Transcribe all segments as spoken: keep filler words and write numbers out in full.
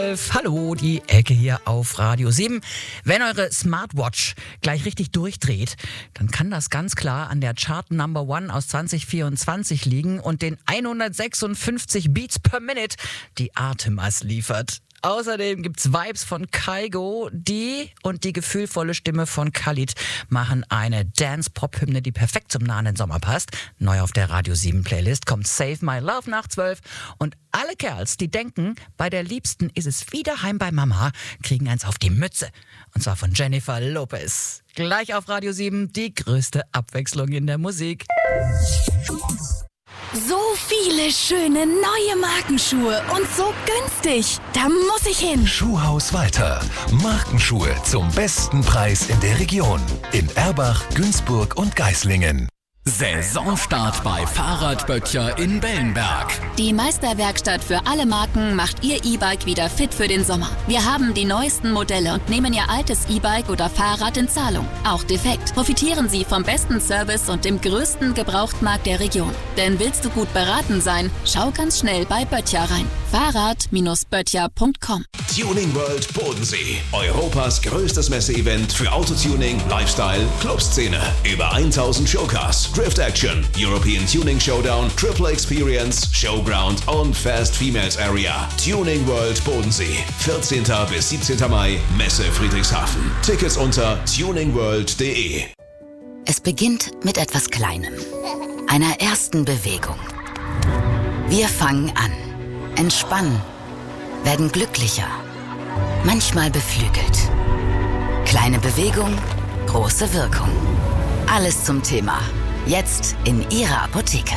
Hallo, die Ecke hier auf Radio sieben. Wenn eure Smartwatch gleich richtig durchdreht, dann kann das ganz klar an der Chart Number One aus zwanzig vierundzwanzig liegen und den hundertsechsundfünfzig Beats per Minute, die Artemis liefert. Außerdem gibt's Vibes von Kygo, die und die gefühlvolle Stimme von Khalid machen eine Dance-Pop-Hymne, die perfekt zum nahenden Sommer passt. Neu auf der Radio sieben Playlist kommt Save My Love nach zwölf und alle Kerls, die denken, bei der Liebsten ist es wieder heim bei Mama, kriegen eins auf die Mütze. Und zwar von Jennifer Lopez. Gleich auf Radio sieben die größte Abwechslung in der Musik. So viele schöne neue Markenschuhe und so günstig. Da muss ich hin. Schuhhaus Walter. Markenschuhe zum besten Preis in der Region. In Erbach, Günzburg und Geislingen. Saisonstart bei Fahrradböttcher in Bellenberg. Die Meisterwerkstatt für alle Marken macht Ihr E-Bike wieder fit für den Sommer. Wir haben die neuesten Modelle und nehmen Ihr altes E-Bike oder Fahrrad in Zahlung. Auch defekt. Profitieren Sie vom besten Service und dem größten Gebrauchtmarkt der Region. Denn willst du gut beraten sein, schau ganz schnell bei Böttcher rein. Fahrrad Böttcher punkt com. Tuning World Bodensee. Europas größtes Messeevent für Autotuning, Lifestyle, Clubszene. Über tausend Showcars, Drift Action, European Tuning Showdown, Triple Experience, Showground und Fast Females Area. Tuning World Bodensee. vierzehnten bis siebzehnten Mai, Messe Friedrichshafen. Tickets unter tuningworld punkt de. Es beginnt mit etwas Kleinem. Einer ersten Bewegung. Wir fangen an. Entspannen. Werden glücklicher. Manchmal beflügelt. Kleine Bewegung, große Wirkung. Alles zum Thema. Jetzt in Ihrer Apotheke.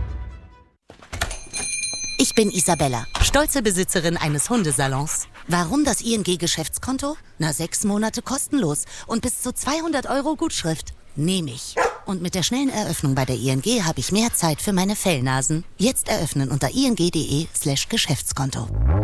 Ich bin Isabella, stolze Besitzerin eines Hundesalons. Warum das I N G-Geschäftskonto? Na, sechs Monate kostenlos und bis zu zweihundert Euro Gutschrift. Nehme ich. Und mit der schnellen Eröffnung bei der I N G habe ich mehr Zeit für meine Fellnasen. Jetzt eröffnen unter ing.de slash Geschäftskonto.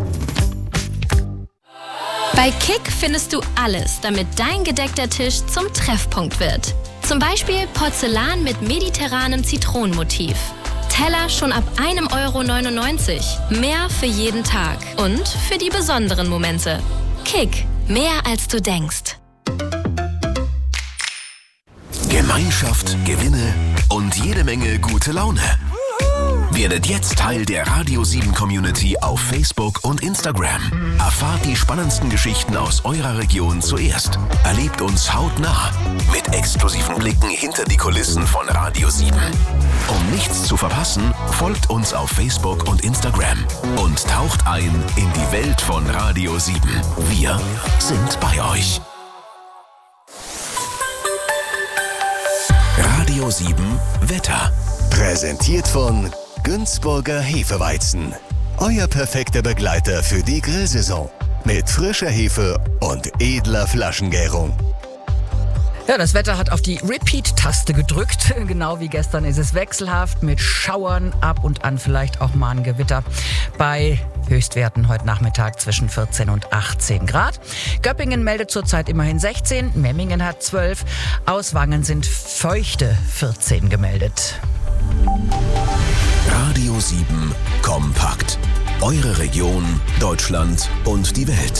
Bei Kick findest du alles, damit dein gedeckter Tisch zum Treffpunkt wird. Zum Beispiel Porzellan mit mediterranem Zitronenmotiv. Teller schon ab einem Euro neunundneunzig. Mehr für jeden Tag und für die besonderen Momente. Kick, mehr als du denkst. Gemeinschaft, Gewinne und jede Menge gute Laune. Werdet jetzt Teil der Radio sieben Community auf Facebook und Instagram. Erfahrt die spannendsten Geschichten aus eurer Region zuerst. Erlebt uns hautnah mit exklusiven Blicken hinter die Kulissen von Radio sieben. Um nichts zu verpassen, folgt uns auf Facebook und Instagram und taucht ein in die Welt von Radio sieben. Wir sind bei euch. Radio sieben Wetter. Präsentiert von Günzburger Hefeweizen. Euer perfekter Begleiter für die Grillsaison. Mit frischer Hefe und edler Flaschengärung. Ja, das Wetter hat auf die Repeat-Taste gedrückt. Genau wie gestern ist es wechselhaft mit Schauern, ab und an vielleicht auch mal ein Gewitter. Bei Höchstwerten heute Nachmittag zwischen vierzehn und achtzehn Grad. Göppingen meldet zurzeit immerhin sechzehn, Memmingen hat zwölf, aus Wangen sind feuchte vierzehn gemeldet. Radio sieben Kompakt. Eure Region, Deutschland und die Welt.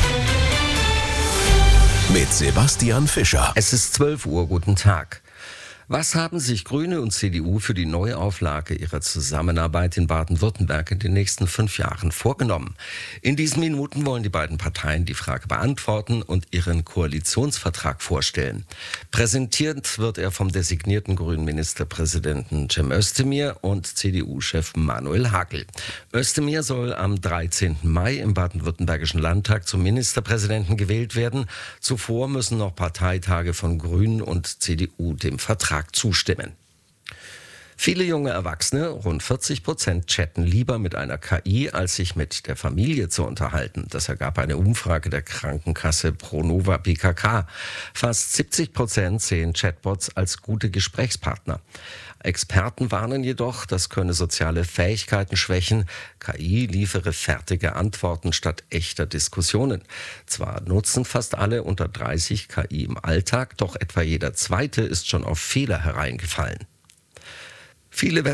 Mit Sebastian Fischer. Es ist zwölf Uhr, guten Tag. Was haben sich Grüne und C D U für die Neuauflage ihrer Zusammenarbeit in Baden-Württemberg in den nächsten fünf Jahren vorgenommen? In diesen Minuten wollen die beiden Parteien die Frage beantworten und ihren Koalitionsvertrag vorstellen. Präsentiert wird er vom designierten grünen Ministerpräsidenten Cem Özdemir und C D U-Chef Manuel Hagel. Özdemir soll am dreizehnten Mai im baden-württembergischen Landtag zum Ministerpräsidenten gewählt werden. Zuvor müssen noch Parteitage von Grünen und C D U dem Vertrag zustimmen. Viele junge Erwachsene, rund vierzig Prozent, chatten lieber mit einer K I, als sich mit der Familie zu unterhalten. Das ergab eine Umfrage der Krankenkasse Pronova B K K. Fast siebzig Prozent sehen Chatbots als gute Gesprächspartner. Experten warnen jedoch, das könne soziale Fähigkeiten schwächen. K I liefere fertige Antworten statt echter Diskussionen. Zwar nutzen fast alle unter dreißig K I im Alltag, doch etwa jeder Zweite ist schon auf Fehler hereingefallen. Viele